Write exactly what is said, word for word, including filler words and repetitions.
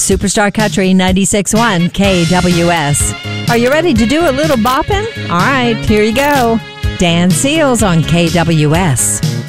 Superstar Country ninety-six point one K W S. Are you ready to do a little bopping? All right, here you go. Dan Seals on K W S.